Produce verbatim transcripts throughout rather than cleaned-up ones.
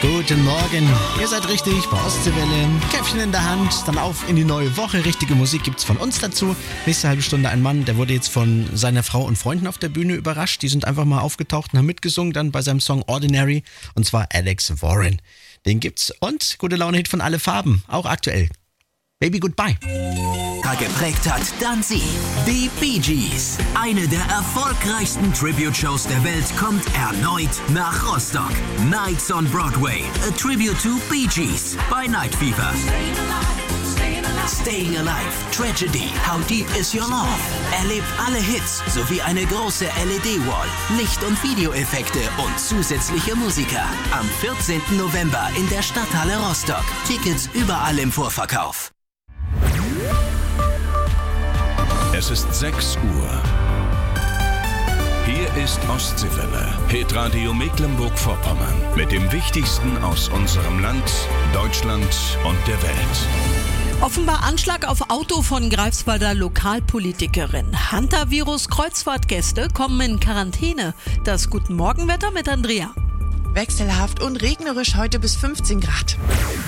Guten Morgen, ihr seid richtig bei Ostseewelle, Käffchen in der Hand, dann auf in die neue Woche. Richtige Musik gibt's von uns dazu. Nächste halbe Stunde ein Mann, der wurde jetzt von seiner Frau und Freunden auf der Bühne überrascht. Die sind einfach mal aufgetaucht und haben mitgesungen dann bei seinem Song Ordinary, und zwar Alex Warren. Den gibt's und gute Laune-Hit von Alle Farben, auch aktuell. Baby Goodbye. Geprägt hat, dann sie, die Bee Gees. Eine der erfolgreichsten Tribute-Shows der Welt kommt erneut nach Rostock. Nights on Broadway, a tribute to Bee Gees bei Night Fever. Staying Alive, Tragedy, How Deep Is Your Love? Erlebt alle Hits sowie eine große L E D-Wall, Licht- und Videoeffekte und zusätzliche Musiker. Am vierzehnten November in der Stadthalle Rostock. Tickets überall im Vorverkauf. Es ist sechs Uhr. Hier ist Ostseewelle, Hitradio Mecklenburg-Vorpommern. Mit dem Wichtigsten aus unserem Land, Deutschland und der Welt. Offenbar Anschlag auf Auto von Greifswalder Lokalpolitikerin. Hantavirus-Kreuzfahrtgäste kommen in Quarantäne. Das Guten Morgenwetter mit Andrea. Wechselhaft und regnerisch heute bis fünfzehn Grad.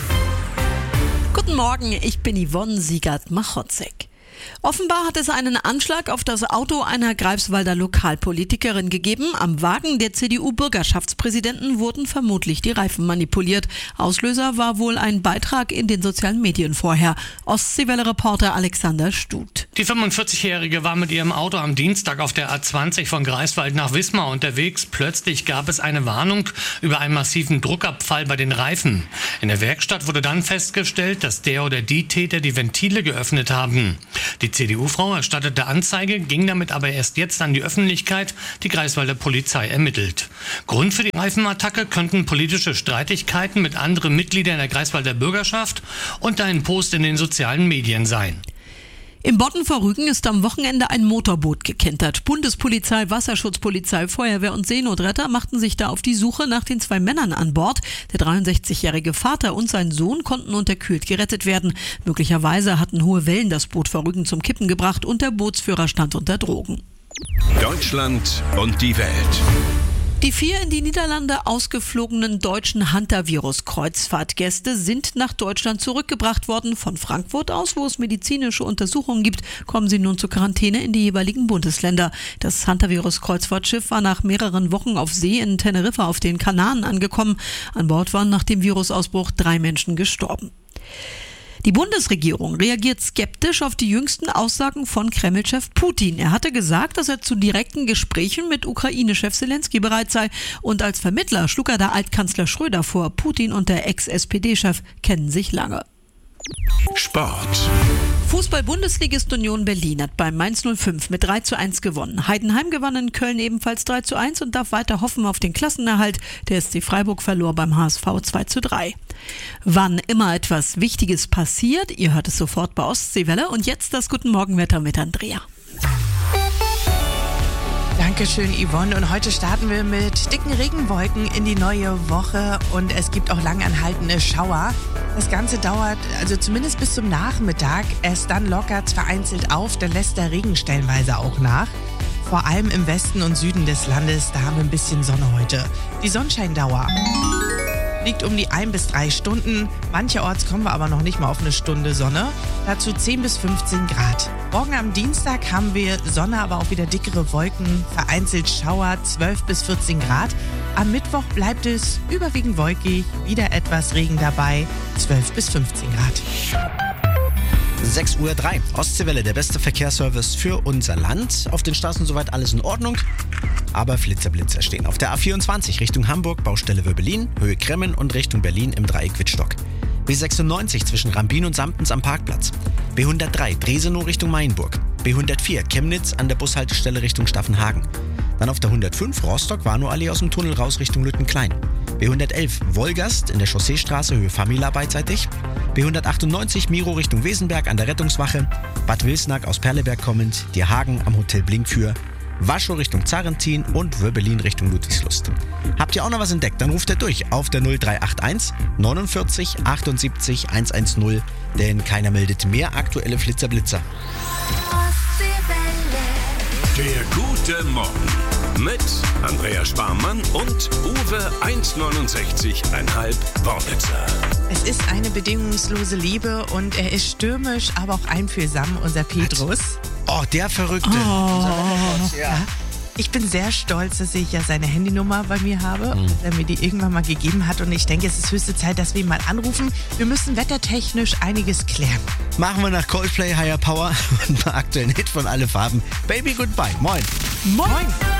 Guten Morgen, ich bin Yvonne Siegert-Machotzek. Offenbar hat es einen Anschlag auf das Auto einer Greifswalder Lokalpolitikerin gegeben. Am Wagen der C D U-Bürgerschaftspräsidenten wurden vermutlich die Reifen manipuliert. Auslöser war wohl ein Beitrag in den sozialen Medien vorher. Ostseewelle-Reporter Alexander Stut. Die fünfundvierzig-Jährige war mit ihrem Auto am Dienstag auf der A zwanzig von Greifswald nach Wismar unterwegs. Plötzlich gab es eine Warnung über einen massiven Druckabfall bei den Reifen. In der Werkstatt wurde dann festgestellt, dass der oder die Täter die Ventile geöffnet haben. Die C D U-Frau erstattete Anzeige, ging damit aber erst jetzt an die Öffentlichkeit. Die Greifswalder Polizei ermittelt. Grund für die Reifenattacke könnten politische Streitigkeiten mit anderen Mitgliedern der Greifswalder Bürgerschaft und ein Post in den sozialen Medien sein. Im Bodden vor Rügen ist am Wochenende ein Motorboot gekentert. Bundespolizei, Wasserschutzpolizei, Feuerwehr und Seenotretter machten sich da auf die Suche nach den zwei Männern an Bord. Der dreiundsechzigjährige Vater und sein Sohn konnten unterkühlt gerettet werden. Möglicherweise hatten hohe Wellen das Boot vor Rügen zum Kippen gebracht und der Bootsführer stand unter Drogen. Deutschland und die Welt. Die vier in die Niederlande ausgeflogenen deutschen Hantavirus-Kreuzfahrtgäste sind nach Deutschland zurückgebracht worden. Von Frankfurt aus, wo es medizinische Untersuchungen gibt, kommen sie nun zur Quarantäne in die jeweiligen Bundesländer. Das Hantavirus-Kreuzfahrtschiff war nach mehreren Wochen auf See in Teneriffa auf den Kanaren angekommen. An Bord waren nach dem Virusausbruch drei Menschen gestorben. Die Bundesregierung reagiert skeptisch auf die jüngsten Aussagen von Kreml-Chef Putin. Er hatte gesagt, dass er zu direkten Gesprächen mit Ukraine-Chef Zelensky bereit sei. Und als Vermittler schlug er da Altkanzler Schröder vor. Putin und der Ex-S P D-Chef kennen sich lange. Sport. Fußball-Bundesligist Union Berlin hat beim Mainz null fünf mit drei zu eins gewonnen. Heidenheim gewann in Köln ebenfalls drei zu eins und darf weiter hoffen auf den Klassenerhalt. Der S C Freiburg verlor beim H S V zwei zu drei. Wann immer etwas Wichtiges passiert, ihr hört es sofort bei Ostseewelle. Und jetzt das Guten Morgenwetter mit Andrea. Dankeschön, Yvonne. Und heute starten wir mit dicken Regenwolken in die neue Woche und es gibt auch lang anhaltende Schauer. Das Ganze dauert also zumindest bis zum Nachmittag. Es dann lockert vereinzelt auf, dann lässt der Regen stellenweise auch nach. Vor allem im Westen und Süden des Landes, da haben wir ein bisschen Sonne heute. Die Sonnenscheindauer liegt um die ein bis drei Stunden. Mancherorts kommen wir aber noch nicht mal auf eine Stunde Sonne. Dazu zehn bis fünfzehn Grad. Morgen am Dienstag haben wir Sonne, aber auch wieder dickere Wolken, vereinzelt Schauer, zwölf bis vierzehn Grad. Am Mittwoch bleibt es überwiegend wolkig, wieder etwas Regen dabei, zwölf bis fünfzehn Grad. sechs Uhr drei. Ostseewelle, der beste Verkehrsservice für unser Land. Auf den Straßen soweit alles in Ordnung. Aber Flitzer-Blitzer stehen. Auf der A vierundzwanzig Richtung Hamburg, Baustelle Wöbelin, Höhe Kremmen und Richtung Berlin im Dreieck Wittstock. B sechsundneunzig zwischen Rambin und Sampens am Parkplatz. B hundertdrei Dresenow Richtung Mainburg. B hundertvier Chemnitz an der Bushaltestelle Richtung Staffenhagen. Dann auf der hundertfünf Rostock-Warnow-Allee aus dem Tunnel raus Richtung Lüttenklein. B hundertelf Wolgast in der Chausseestraße Höhe Famila beidseitig. B hundertachtundneunzig Miro Richtung Wesenberg an der Rettungswache. Bad Wilsnack aus Perleberg kommend. Dierhagen am Hotel Blinkfür. Waschow Richtung Zarentin und Wöbelin Richtung Ludwigslust. Habt ihr auch noch was entdeckt? Dann ruft ihr durch auf der null drei acht eins neunundvierzig achtundsiebzig hundertzehn, denn keiner meldet mehr aktuelle Flitzer-Blitzer. Der gute Morgen Mit Andrea Sparmann und Uwe eins Komma neunundsechzig Komma fünf Wornitzer. Es ist eine bedingungslose Liebe und er ist stürmisch, aber auch einfühlsam, unser Petrus. Oh, der Verrückte. Oh. Ja. Ich bin sehr stolz, dass ich ja seine Handynummer bei mir habe, mhm. dass er mir die irgendwann mal gegeben hat. Und ich denke, es ist höchste Zeit, dass wir ihn mal anrufen. Wir müssen wettertechnisch einiges klären. Machen wir nach Coldplay Higher Power und mal aktuellen Hit von Alle Farben. Baby Goodbye. Moin. Moin. Moin.